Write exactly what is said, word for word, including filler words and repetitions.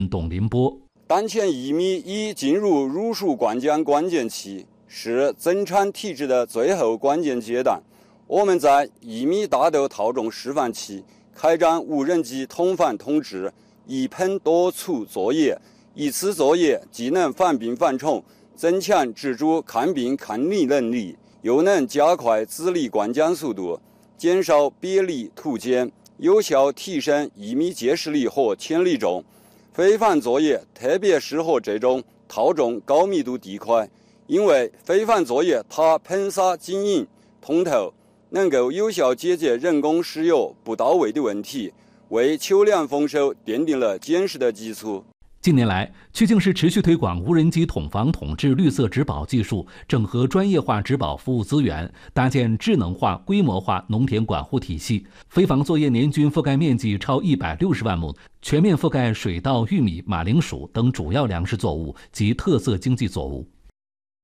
董林波。 当前玉米已进入入数灌浆关键期，是增产体制的最后关键阶段。我们在玉米大豆套种示范期开展无人机统防统治、一喷多除作业，一次作业既能防病防虫，增强植株抗病抗逆能力，又能加快籽粒灌浆速度，减少别粒突间，有效提升玉米结实力和潜力重。非防作业特别适合这种套种高密度地块，因为非防作业它喷洒均匀通透，能够有效解决人工施油不到位的问题，为秋粮丰收奠定了坚实的基础。 近年来，曲靖市持续推广无人机统防统治绿色植保技术，整合专业化植保服务资源，搭建智能化、规模化农田管护体系。非防作业年均覆盖面积超一百六十万亩，全面覆盖水稻、玉米、马铃薯等主要粮食作物及特色经济作物。